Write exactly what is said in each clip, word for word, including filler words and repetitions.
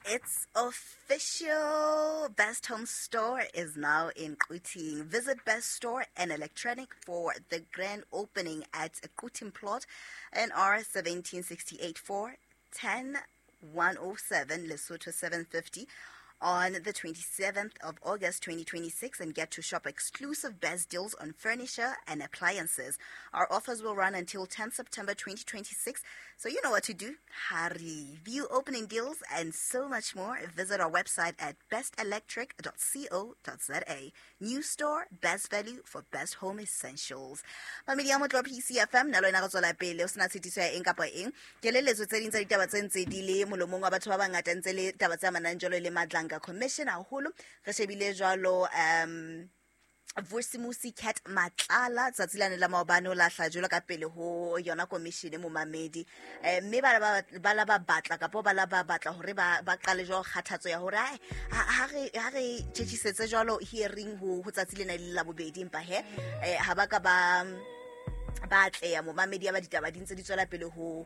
It's official. Best Home Store is now in Kuting. Visit Best Store and Electronic for the grand opening at Kuting Plot, N R seventeen sixty-eight four ten one oh seven Lesotho seven fifty. On the twenty-seventh of August twenty twenty-six, and get to shop exclusive best deals on furniture and appliances. Our offers will run until tenth September twenty twenty-six, so you know what to do. Hurry! View opening deals and so much more. Visit our website at best electric dot co dot za. New store, best value for best home essentials. Mamedi ya motlo P C F M nalo ena go tsola pele o sena tshitiso ya eng kapa eng. Ke lelezo tse ding tsa ditaba tse ntse di le molomong wa batho ba bangata ntse le taba tsa mananjolo le madlang commission haholo re shebile jwalo um Vusimusi Cat Matlala tsatsilane la maobane o la hlajula ka pele ho yona commission mo mamedi eh mme ba ba la ba batla ka po ba la ba batla hore ba ba qale jwa kgathatso ya hore ha re ha re tshetsetse jwalo hearing ho ho tsatsilene le la bobedi empa he eh ha ba ka ba batle ya mo mamedi ya ba ditaba dintse di tswela pele ho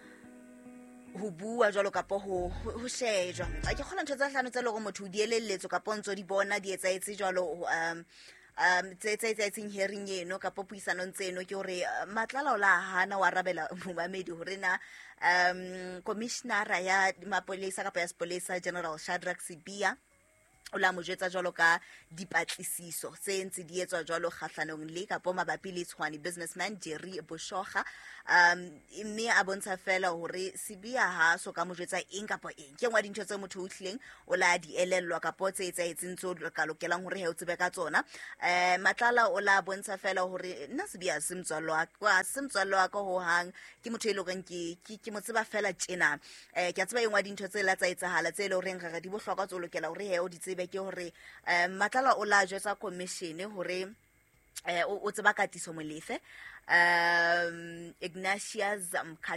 ho bua jwalo ka po ho ho shejwa a ke khona ntho tsa hlano tsa lego motho di elelletso ka pontso di bona di etsaetse jwalo um um tse tse tse tseng hearing eno ka popuisano ntseno ke hore Matlala o la hana wa rabela momamedi hore na um commissioner ya mapolesa ka pa ya spolesa General Shadrack Sibia o la mo jetsa jwalo ka dipatlisiso se ntse di etswa jwalo kgahlanong le ka po mabapi le Tshwane businessman Jerry Boshoga um mme a bontsha fela hore Sibia ha so ka mo jetsa eng kapa eng ke ngwa dintho tse motho o tlileng o la di elellwa ka po tse etsaetseng tso ka lokelang hore he o tsebe ka tsona eh Matlala o la bontsha fela hore nna Sibia simtswalwa kwa simtswalwa ka ho hang ke motho e leng ke ke mo tseba fela tjena eh ke a tseba engwa dintho tse la tsa etsahala tse le horeng ga di bohlokwa tso lokela hore he o di be ke hore um Matlala o la jwetsa commission hore eh o tseba katiso molefe um Ignatius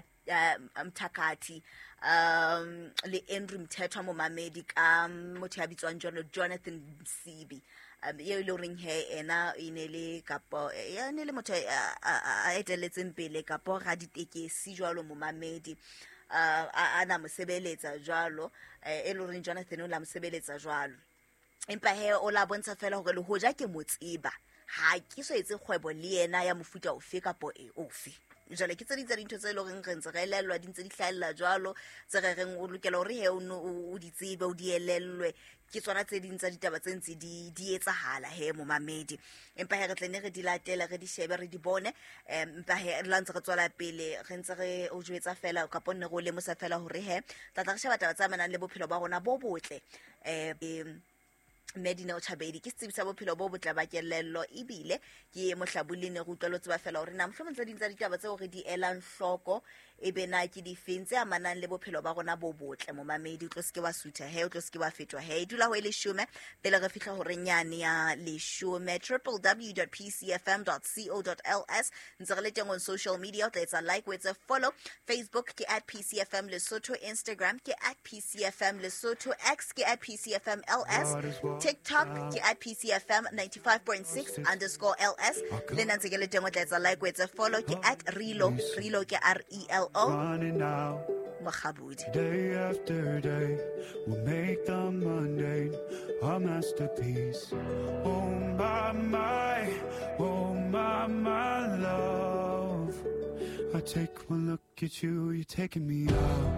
Mthakati um le Andrew Mthethwa mo mamedi ka motho ya bitswang Jonathan Msibi um ye le ring he ena inele kapo ya ne le motho a eteletseng pele kapo ga ditekesi jwalo mo mamedi uh ana mosebeletsa jwalo e le ring Jonathan o la mosebeletsa jwalo empa he o la bontsha fela hore le hoja ke motsiba ha ke so etse kgwebo le yena ya mofuta ofe kapo e ofe jale ke tse dintho tse le reng rentse ga elellwa dintse di hlahella jwalo tse re reng o lokela hore he o di tsebe o di elellwe ke tsona tse ding tsa ditaba tse ntse di di etsahala he mo mamedi empa he re tlene re di latela re di shebe re di bone empa he re lantse re tswela pele re ntse re o jwetsa fela ka ponne go le mo sa fela hore he tla tla re sheba taba tsa manang le bophelo ba rona bo botle eh Medina o Chabedi ke tsebisa bophelo bo botla ba kelello ebile ke mohlabulene go utlwelotse ba fela hore na mohlomong tsa dintsa ditaba tse hore di elang hloko e be na ke di fentse a manang le bophelo ba rona bo botle mo mamedi o tlo se ke wa sutha he o tlo se ke wa fetwa he dula ho le shume pele re fihla hore nyane ya le shume w w w dot p c f m dot co dot l s ntse re le teng on social media o tla etsa like o etsa follow Facebook ke at P C F M Lesotho, Instagram ke at P C F M Lesotho, X ke at P C F M L S, TikTok ke at P C F M ninety-five point six underscore L S le nantse ke le teng o tla etsa like o etsa follow ke at Relo Relo ke R E L O Makhabudi. Day after day we'll make the mundane a masterpiece. Oh my my, oh my my love, I take one look at you, you're taking me out.